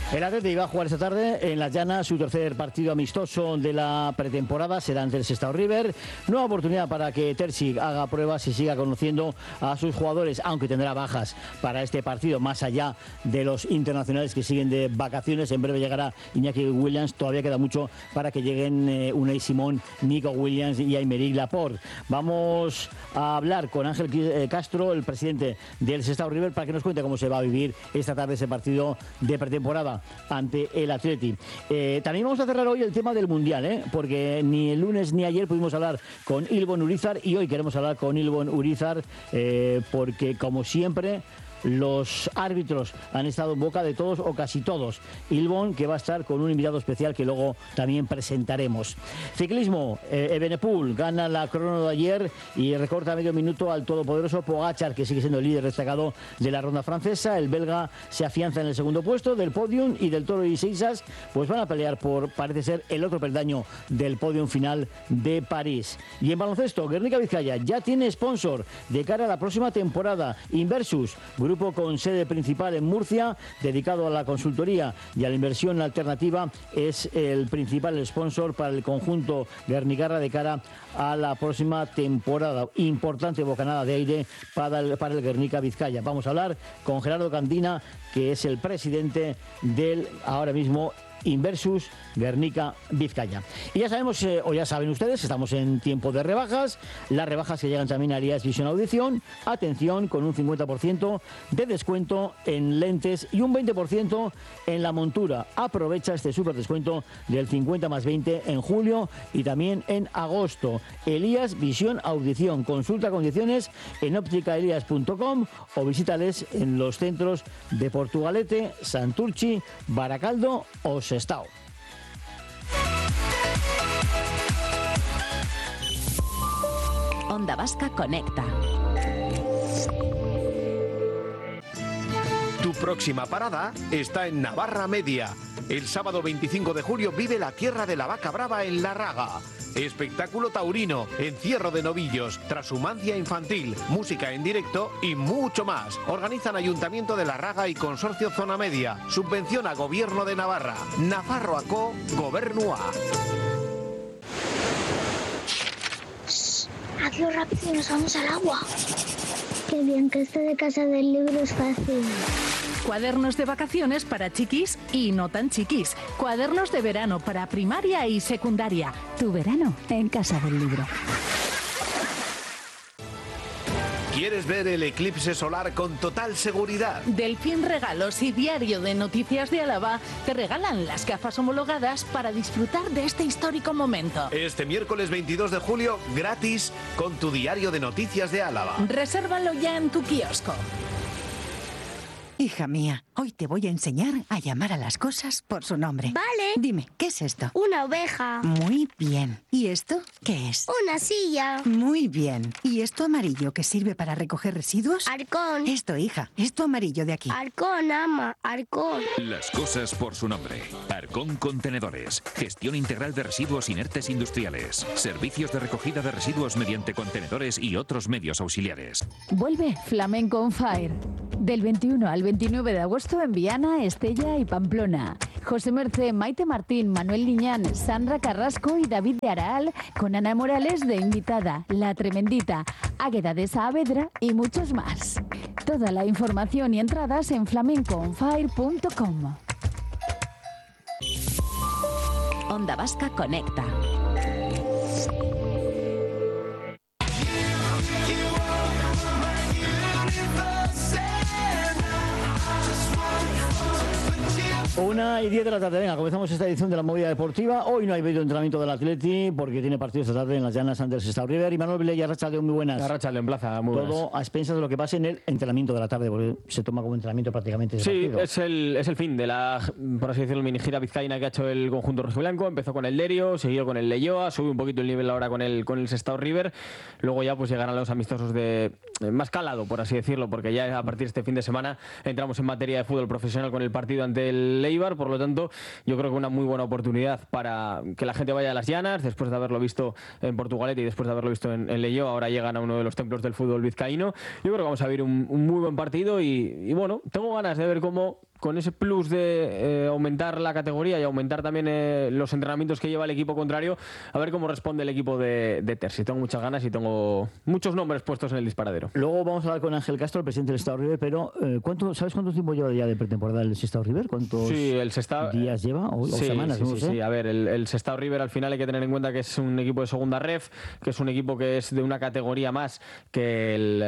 El Atleti va a jugar esta tarde en Las Llanas su tercer partido amistoso de la pretemporada, será ante el Sestao River. Nueva oportunidad para que Terzic haga pruebas y siga conociendo a sus jugadores, aunque tendrá bajas para este partido, más allá de los internacionales que siguen de vacaciones. En breve llegará Iñaki Williams, todavía queda mucho para que lleguen Unai Simón, Nico Williams y Aymeric Laporte. Vamos a hablar con Ángel Castro, el presidente del Sestao River, para que nos cuente cómo se va a vivir esta tarde ese partido de pretemporada ante el Atleti. También vamos a cerrar hoy el tema del Mundial, porque ni el lunes ni ayer pudimos hablar con Ilbon Urizar y hoy queremos hablar con Ilbon Urizar porque, como siempre, los árbitros han estado en boca de todos o casi todos. Ilbon, que va a estar con un invitado especial que luego también presentaremos. Ciclismo, Evenepoel gana la crono de ayer y recorta medio minuto al todopoderoso Pogačar, que sigue siendo el líder destacado de la ronda francesa. El belga se afianza en el segundo puesto del podium y del Toro y Seixas pues van a pelear por, parece ser, el otro peldaño del podium final de París. Y en baloncesto, Guernica Vizcaya ya tiene sponsor de cara a la próxima temporada. Inversus, grupo con sede principal en Murcia, dedicado a la consultoría y a la inversión alternativa, es el principal sponsor para el conjunto guernicarra de cara a la próxima temporada. Importante bocanada de aire para el Guernica Vizcaya. Vamos a hablar con Gerardo Cantina, que es el presidente del ahora mismo Inversus Guernica Vizcaya. Y ya sabemos, o ya saben ustedes, estamos en tiempo de rebajas. Las rebajas que llegan también a Arias Visión Audición. Atención, con un 50% de descuento en lentes y un 20% en la montura. Aprovecha este súper descuento del 50 más 20 en julio y también en agosto. Elías Visión Audición. Consulta condiciones en ópticaelías.com o visítales en los centros de Portugalete, Santurchi, Baracaldo o Sestao. Onda Vasca Conecta. Tu próxima parada está en Navarra Media. El sábado 25 de julio vive la tierra de la vaca brava en La Raga. Espectáculo taurino, encierro de novillos, trashumancia infantil, música en directo y mucho más. Organizan Ayuntamiento de La Raga y Consorcio Zona Media. Subvenciona Gobierno de Navarra. Nafarroaco Gobernua. Hazlo rápido y nos vamos al agua. Qué bien que esto de casa del libro es fácil. Cuadernos de vacaciones para chiquis y no tan chiquis. Cuadernos de verano para primaria y secundaria. Tu verano en Casa del Libro. ¿Quieres ver el eclipse solar con total seguridad? Delfín Regalos y Diario de Noticias de Álava te regalan las gafas homologadas para disfrutar de este histórico momento. Este miércoles 22 de julio, gratis, con tu Diario de Noticias de Álava. Resérvalo ya en tu kiosco. Hija mía, hoy te voy a enseñar a llamar a las cosas por su nombre. Vale. Dime, ¿qué es esto? Una oveja. Muy bien. ¿Y esto qué es? Una silla. Muy bien. ¿Y esto amarillo que sirve para recoger residuos? Arcón. Esto, hija, esto amarillo de aquí. Arcón, ama. Arcón. Las cosas por su nombre. Arcón Contenedores. Gestión integral de residuos inertes industriales. Servicios de recogida de residuos mediante contenedores y otros medios auxiliares. Vuelve Flamenco on Fire. Del 21 al 29 de agosto en Viana, Estella y Pamplona. José Mercé, Maite Martín, Manuel Liñán, Sandra Carrasco y David de Araal, con Ana Morales de invitada, La Tremendita, Águeda de Saavedra y muchos más. Toda la información y entradas en flamencoonfire.com. Onda Vasca Conecta. Una y 10 de la tarde, venga, comenzamos esta edición de la Movida Deportiva. Hoy no hay vídeo de entrenamiento del Atleti porque tiene partido esta tarde en Las Llanas ante el Sestao River. Y Manuel Vilella, Arratsaldeon, muy buenas. Arratsaldeon, Plaza, muy buenas. Todo a expensas de lo que pase en el entrenamiento de la tarde, porque se toma como entrenamiento prácticamente ese partido. Es el fin de la, por así decirlo, mini gira vizcaína que ha hecho el conjunto rojiblanco. Empezó con el Derio, siguió con el Leioa, sube un poquito el nivel ahora con el Sestao River. Luego ya pues llegarán los amistosos de más calado, por así decirlo, porque ya a partir de este fin de semana entramos en materia de fútbol profesional con el partido ante el Eibar. Por lo tanto, yo creo que una muy buena oportunidad para que la gente vaya a Las Llanas, después de haberlo visto en Portugalete y después de haberlo visto en Leioa. Ahora llegan a uno de los templos del fútbol vizcaíno. Yo creo que vamos a ver un muy buen partido y bueno, tengo ganas de ver cómo con ese plus de aumentar la categoría y aumentar también los entrenamientos que lleva el equipo contrario, a ver cómo responde el equipo de Terzi. Tengo muchas ganas y tengo muchos nombres puestos en el disparadero. Luego vamos a hablar con Ángel Castro, el presidente del Sestao River, pero ¿sabes cuánto tiempo lleva ya de pretemporada el Sestao River? ¿Cuántos días lleva? ¿O semanas? Sí. A ver, el Sestao River al final hay que tener en cuenta que es un equipo de segunda ref, que es un equipo que es de una categoría más que el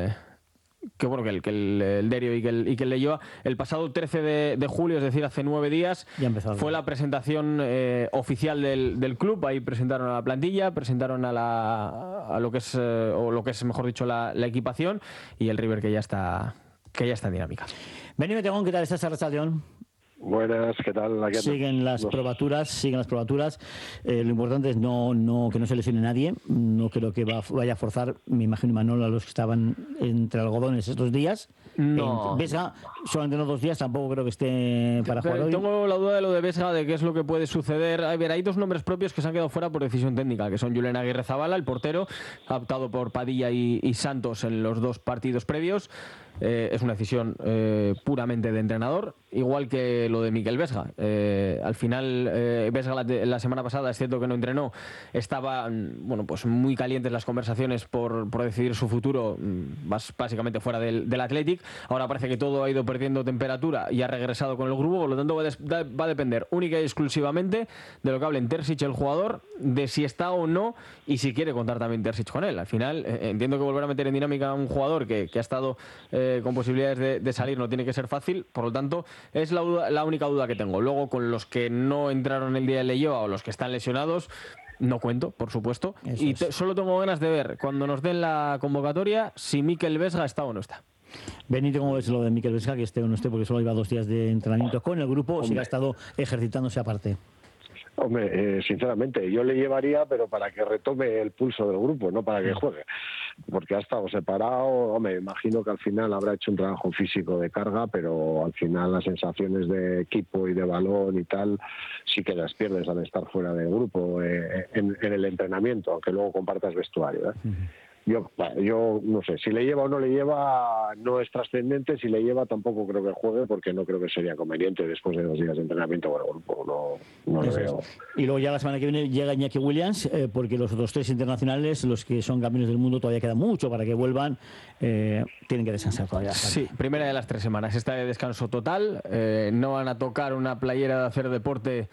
Derio y que el Leioa. El pasado 13 de julio, es decir, hace 9 días, fue la presentación oficial del club. Ahí presentaron a la plantilla, presentaron a lo que es, mejor dicho, la equipación, y el River que ya está en dinámica. Beni Betegón, ¿qué tal estás, Arratsaldeon? Buenas, ¿qué tal? Aquí siguen las probaturas. Lo importante es que no se lesione nadie. No creo que vaya a forzar, me imagino, Imanol, a los que estaban entre algodones estos días. No. Vesga, solamente no 2 días, tampoco creo que esté para jugar hoy. Tengo la duda de lo de Vesga, de qué es lo que puede suceder. A ver, hay 2 nombres propios que se han quedado fuera por decisión técnica, que son Julen Aguirrezabala, el portero, ha optado por Padilla y Santos en los 2 partidos previos. Es una decisión puramente de entrenador, igual que lo de Mikel Vesga. Al final, Vesga la semana pasada, es cierto que no entrenó, estaba pues muy calientes las conversaciones por decidir su futuro, básicamente fuera del Athletic. Ahora parece que todo ha ido perdiendo temperatura y ha regresado con el grupo, por lo tanto va a depender única y exclusivamente de lo que hablen Terzic, el jugador, de si está o no y si quiere contar también Terzic con él. Al final, entiendo que volver a meter en dinámica a un jugador que ha estado con posibilidades de salir no tiene que ser fácil, por lo tanto es la única duda que tengo. Luego, con los que no entraron el día de Leioa o los que están lesionados, no cuento, por supuesto. Solo tengo ganas de ver, cuando nos den la convocatoria, si Mikel Vesga está o no está. Benito, ¿cómo ves lo de Mikel Vesga, que esté o no esté? Porque solo lleva 2 días de entrenamiento con el grupo, o si ha estado ejercitándose aparte. Hombre, sinceramente, yo le llevaría, pero para que retome el pulso del grupo, no para que juegue. Porque ha estado separado. Hombre, imagino que al final habrá hecho un trabajo físico de carga, pero al final las sensaciones de equipo y de balón y tal sí que las pierdes al estar fuera del grupo en el entrenamiento, aunque luego compartas vestuario, ¿eh? Yo no sé, si le lleva o no le lleva no es trascendente, si le lleva tampoco creo que juegue, porque no creo que sería conveniente después de 2 días de entrenamiento con el grupo, no lo veo. Y luego ya la semana que viene llega Iñaki Williams, porque los otros 3 internacionales, los que son campeones del mundo, todavía queda mucho para que vuelvan, tienen que descansar todavía. Sí, primera de las 3 semanas, esta de descanso total, no van a tocar una playera de hacer deporte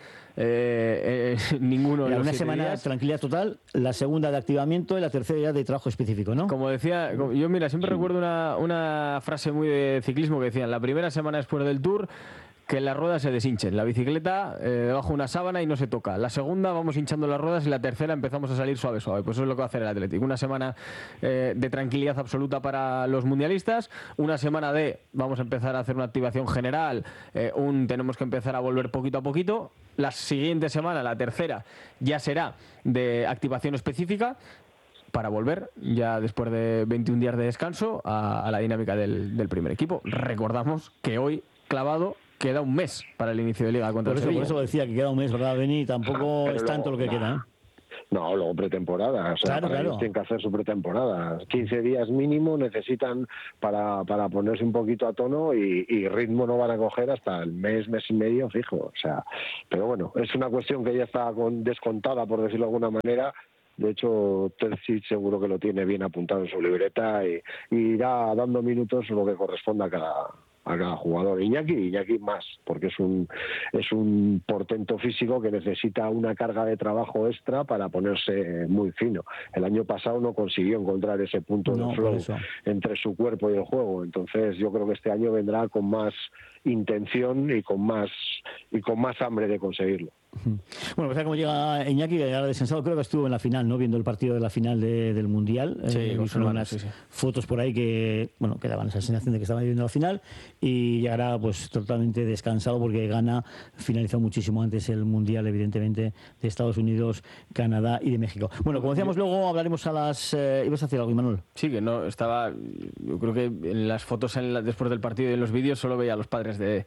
ninguno de los 7 días. Una semana de tranquilidad total, la segunda de activamiento y la tercera ya de trabajo específico, ¿no? Como decía, yo siempre recuerdo una frase muy de ciclismo que decían: la primera semana después del Tour, que las ruedas se deshinchen, la bicicleta debajo de una sábana y no se toca. La segunda vamos hinchando las ruedas y la tercera empezamos a salir suave. Pues eso es lo que va a hacer el Athletic. Una semana de tranquilidad absoluta para los mundialistas, una semana de vamos a empezar a hacer una activación general, tenemos que empezar a volver poquito a poquito. La siguiente semana, la tercera, ya será de activación específica, para volver ya después de 21 días de descanso a la dinámica del primer equipo. Recordamos que hoy, clavado, queda un mes para el inicio de Liga contra el Sevilla. Por eso lo decía, que queda un mes, ¿verdad, Beni? Tampoco es tanto lo que queda, ¿eh? No, luego pretemporada, claro. Tienen que hacer su pretemporada. 15 días mínimo necesitan para ponerse un poquito a tono y ritmo no van a coger hasta el mes y medio fijo. Pero bueno, es una cuestión que ya está descontada, por decirlo de alguna manera. De hecho, Terzic seguro que lo tiene bien apuntado en su libreta y irá dando minutos lo que corresponda a cada jugador. Iñaki más, porque es un portento físico que necesita una carga de trabajo extra para ponerse muy fino. El año pasado no consiguió encontrar ese punto de flow entre su cuerpo y el juego. Entonces yo creo que este año vendrá con más intención y con más hambre de conseguirlo. Bueno, pues como llega Iñaki, que ahora descansado, creo que estuvo en la final, ¿no? Viendo el partido de la final del Mundial. Son unas fotos por ahí que daban esa sensación de que estaba viviendo la final, y llegará pues totalmente descansado porque Ghana finalizó muchísimo antes el Mundial, evidentemente, de Estados Unidos, Canadá y de México. Bueno, como decíamos, luego hablaremos a las... ¿Ibas a decir algo, Imanol? Sí, que no estaba... Yo creo que en las fotos después del partido y en los vídeos solo veía a los padres de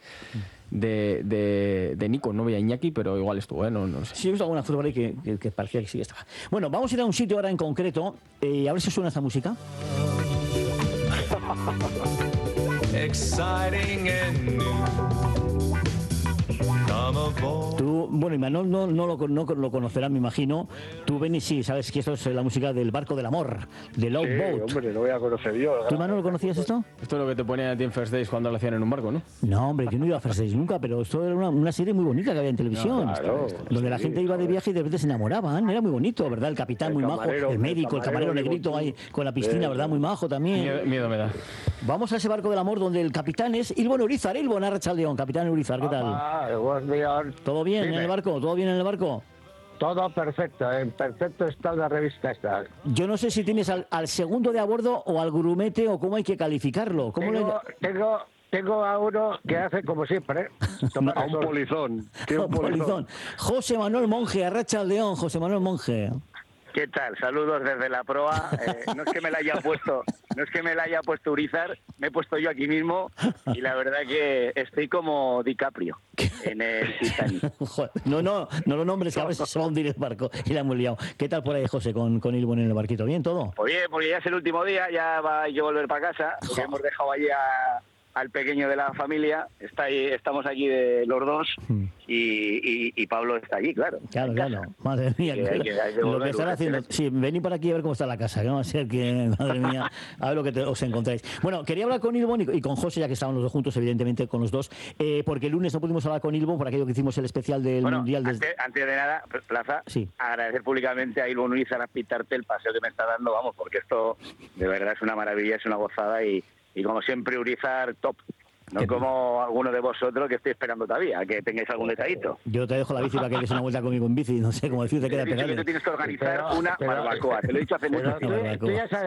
Nico, no veía a Iñaki, pero igual estuvo, no sé. Sí, he visto alguna foto por ahí que parecía que sí que estaba. Bueno, vamos a ir a un sitio ahora en concreto, a ver si suena esta música. Exciting and new. Tú, bueno, Imanol no lo conocerá, me imagino. Tú, Beni, sí, sabes que esto es la música del Barco del Amor, de Love Boat. Hombre, lo voy a conocer yo. ¿Tú, Imanol, lo conocías esto? Esto es lo que te ponían a ti en First Days cuando lo hacían en un barco, ¿no? No, hombre, yo no iba a First Days nunca, pero esto era una serie muy bonita que había en televisión. No, claro, donde la gente iba de viaje y de repente se enamoraban. Era muy bonito, ¿verdad? El capitán muy majo, el médico, el camarero negrito ahí con la piscina, ¿verdad? Muy majo también. Miedo me da. Vamos a ese Barco del Amor donde el capitán es Ilbon Urizar. Ilbon Arratsaldeon, capitán Urizar, ¿qué tal? Buenos días. ¿Todo bien en el barco? ¿Todo bien en el barco? Todo perfecto, en perfecto estado de revista esta. Yo no sé si tienes al segundo de a bordo o al grumete o cómo hay que calificarlo. Tengo a uno que hace como siempre. A un polizón. Un polizón. José Manuel Monge, Arratsaldeon, José Manuel Monge. ¿Qué tal? Saludos desde la proa. No es que me la haya puesto Urizar, me he puesto yo aquí mismo y la verdad que estoy como DiCaprio en el Titanic. No lo nombres, que a veces se va a hundir el barco y la hemos liado. ¿Qué tal por ahí, José, con Ilbon en el barquito? ¿Bien todo? Pues bien, porque ya es el último día, ya hay que volver para casa, porque hemos dejado allí al pequeño de la familia, estamos aquí de los dos y Pablo está allí, claro. Claro. Madre mía, hay que lo que están haciendo. Sí, venid por aquí a ver cómo está la casa, que no va a ser que, madre mía, a ver lo que os encontráis. Bueno, quería hablar con Ilbon y con José, ya que estaban los dos juntos, evidentemente, con los dos, porque el lunes no pudimos hablar con Ilbon por aquello que hicimos el especial del Mundial. Antes de nada, Plaza, sí. Agradecer públicamente a Ilbon Urizar a pitarte el paseo que me está dando, vamos, porque esto de verdad es una maravilla, es una gozada y como siempre Urizar top. No como alguno de vosotros que estoy esperando todavía, a que tengáis algún detallito. Yo te dejo la bici para que des una vuelta conmigo en bici, no sé cómo decirte, queda pegado. Tú tienes que organizar una barbacoa, te lo he dicho hace mucho tiempo.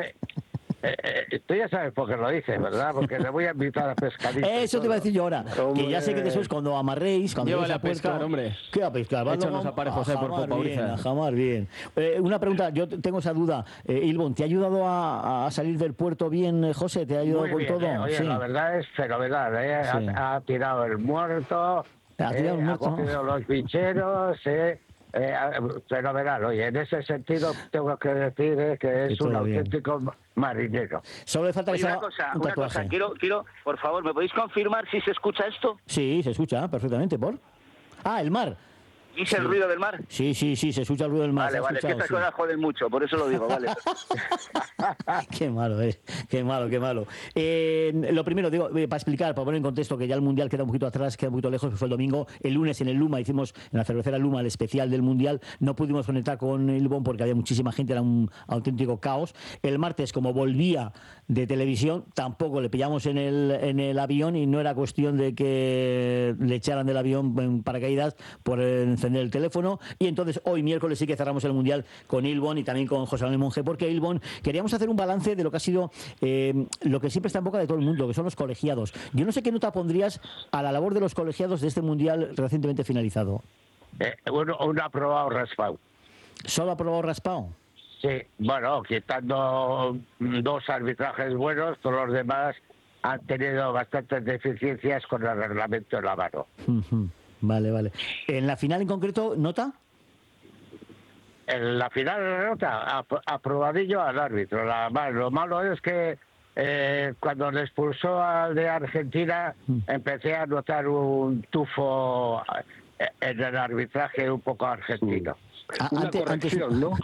Tú ya sabes por qué lo dices, ¿verdad? Porque le voy a invitar a pescadito. Eso te iba a decir yo ahora. Que ya sé que después cuando amarréis, cuando llévale a pescar, hombre. ¿Qué a pescar? Échanos aparejos por Popa Urizar. Jamás bien. Una pregunta, yo tengo esa duda. Ilbon, ¿te ha ayudado a salir del puerto bien, José? ¿Te ha ayudado muy con bien, todo? Oye, sí. La verdad es fenomenal, ¿eh? Sí. Ha tirado el muerto, ha cogido los bicheros, fenomenal. Oye, en ese sentido tengo que decir que es un auténtico marinero. Solo le falta que sea una cosa, quiero, por favor, ¿me podéis confirmar si se escucha esto? Sí, se escucha perfectamente, ¿por? El mar. ¿Y el ruido del mar? Sí, se escucha el ruido del mar. Vale, que estas cosas joden mucho, por eso lo digo, vale. Qué malo es, qué malo. Lo primero, digo, para explicar, para poner en contexto que ya el Mundial queda un poquito atrás, queda un poquito lejos, fue el domingo. El lunes en el Luma hicimos, en la cervecera Luma, el especial del Mundial. No pudimos conectar con Ilbon porque había muchísima gente, era un auténtico caos. El martes, como volvía de televisión, tampoco le pillamos en el avión y no era cuestión de que le echaran del avión en paracaídas por encender el teléfono. Y entonces hoy miércoles sí que cerramos el Mundial con Ilbon y también con José Manuel Monge, porque Ilbon queríamos hacer un balance de lo que ha sido lo que siempre está en boca de todo el mundo, que son los colegiados. Yo no sé qué nota pondrías a la labor de los colegiados de este Mundial recientemente finalizado. Un aprobado raspado. ¿Solo aprobado raspado? Sí, bueno, quitando 2 arbitrajes buenos, todos los demás han tenido bastantes deficiencias con el reglamento en la mano. Vale. ¿En la final en concreto, nota? En la final nota, aprobadillo al árbitro. Lo malo es que cuando le expulsó al de Argentina, empecé a notar un tufo en el arbitraje un poco argentino. Una corrección, ¿no?